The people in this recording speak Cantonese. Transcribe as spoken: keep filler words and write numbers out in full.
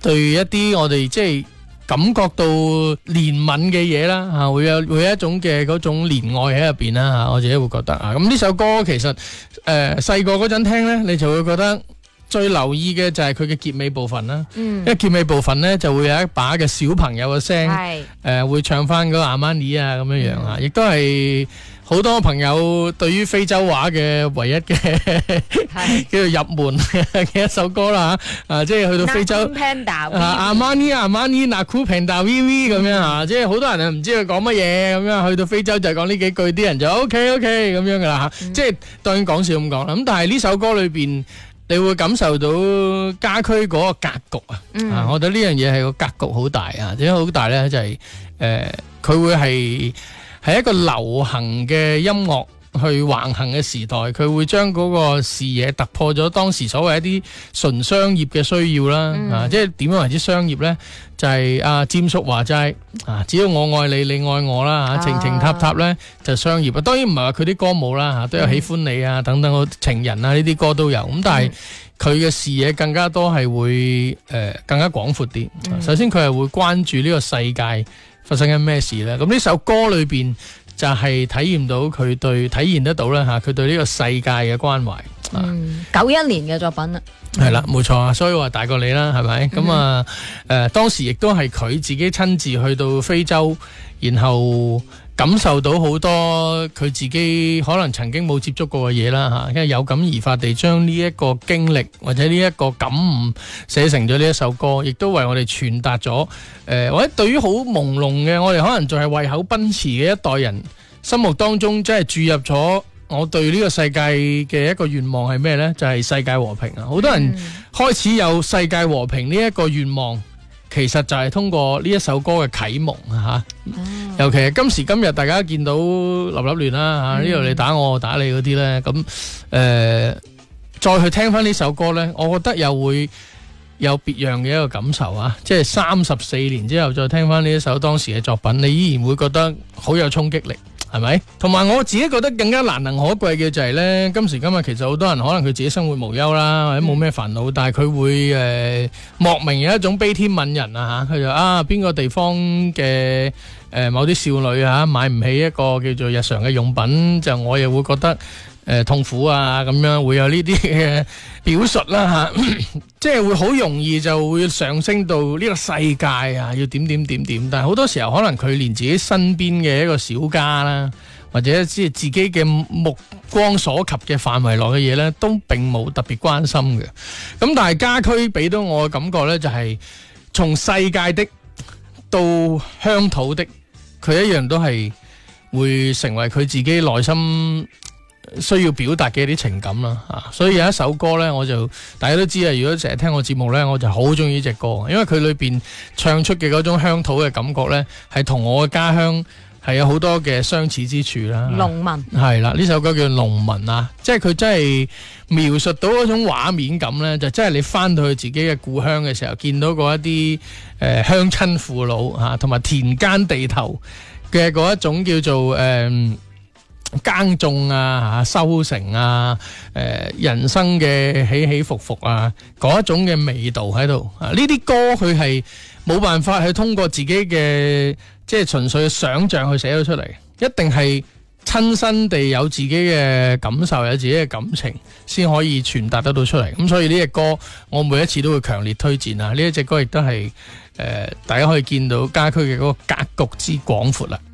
對一啲我哋即係感覺到憐憫嘅嘢啦嚇，會有會有一種嘅嗰種憐愛喺入邊啦嚇，我自己會覺得啊。咁呢首歌其實誒細個嗰陣聽咧，你就會覺得最留意嘅就係佢嘅結尾部分啦。嗯，因為結尾部分咧就會有一把嘅小朋友嘅聲，誒、呃、會唱翻嗰個阿瑪尼啊咁樣樣啊，亦都係好多朋友對於非洲話嘅唯一嘅叫做入門嘅一首歌啦嚇，啊即係去到非洲啊阿瑪尼阿瑪尼納庫平達 V V 咁樣啊，即係好多人啊唔知佢講乜嘢咁樣，去到非洲就係講呢幾句，啲人就 OK OK 咁樣噶啦嚇，即係當然講笑咁講啦。咁但係呢首歌裏邊，你會感受到家駒嗰個格局啊！嗯、啊，我覺得呢樣嘢係個格局好大啊！點解好大咧？就係、是、誒，佢、呃、會係係一個流行嘅音樂去橫行嘅時代，佢會將嗰個視野突破咗當時所謂一啲純商業嘅需要啦。嗯、啊，即係點樣為之商業咧？就係阿詹叔話齋啊，只要我愛你，你愛我啦嚇，情情塔塔咧就商業啊。當然唔係話佢啲歌冇啦嚇，都有喜歡你啊等等，情人啊呢啲歌都有。咁但係佢嘅視野更加多係會誒、呃、更加廣闊啲。嗯、首先佢係會關注呢個世界發生緊咩事咧。咁呢首歌裏邊就係體驗到佢對體現得到啦嚇，佢對呢個世界嘅關懷。 嗯，九一年嘅作品啦。 係啦，冇錯啊，所以話大過你啦，係咪？咁啊，誒、呃，當時亦都係佢自己親自去到非洲，然後感受到好多佢自己可能曾經冇接觸過嘅嘢啦，吓，因為有感而發地將呢一個經歷或者呢一個感悟寫成咗呢一首歌，亦都為我哋傳達咗，誒、呃，或者對於好朦朧嘅我哋可能仲係胃口奔馳嘅一代人心目當中，即係注入咗。我對呢個世界嘅一個願望係咩呢？就係、是、世界和平啊！好多人開始有世界和平呢一個願望，其實就係通過呢一首歌嘅啟蒙啊！吓，尤其係今時今日，大家見到立立亂啦吓，呢度你打我，我打你嗰啲呢。咁誒、呃，再去聽翻呢首歌呢，我覺得又會有別樣嘅一個感受啊！即係三十四年之後再聽翻呢一首當時嘅作品，你依然會覺得好有衝擊力。係咪？同埋我自己覺得更加難能可貴嘅就係呢，今時今日其實好多人可能佢自己生活無憂啦，或者冇咩煩惱，但係佢會誒、呃、莫名有一種悲天憫人啊嚇，佢就啊邊個地方嘅誒、呃、某啲少女啊買唔起一個叫做日常嘅用品，就我又會覺得誒、呃、痛苦啊咁樣，會有呢啲嘅表述啦嚇，即係會好容易就會上升到呢個世界啊，要點點點點，但係好多時候可能佢連自己身邊嘅一個小家啦，或者即係自己嘅目光所及嘅範圍內嘅嘢咧，都並冇特別關心嘅。咁但係家駒俾到我嘅感覺咧，就係從世界的到鄉土的，佢一樣都係會成為佢自己內心需要表達嘅一啲情感啦，啊，所以有一首歌咧，我就大家都知啊。如果成日聽我節目咧，我就好中意呢隻歌，因為佢裏邊唱出嘅嗰種鄉土嘅感覺咧，係同我嘅家鄉係有好多嘅相似之處啦。農民係啦，呢首歌叫《農民》啊，即係佢真係描述到嗰種畫面感咧，就真係你翻到去自己嘅故鄉嘅時候，見到嗰一啲誒鄉親父老吓，同埋田間地頭嘅嗰一種叫做誒。呃耕種啊，收成啊，誒、呃，人生嘅起起伏伏啊，嗰一種嘅味道喺度啊，呢啲歌佢係冇辦法去通過自己嘅即係純粹嘅想象去寫咗出嚟，一定係親身地有自己嘅感受，有自己嘅感情，先可以傳達得到出嚟。咁所以呢隻歌，我每一次都會強烈推薦啊！呢一隻歌亦都係誒，大家可以見到家駒嘅嗰個格局之廣闊啦。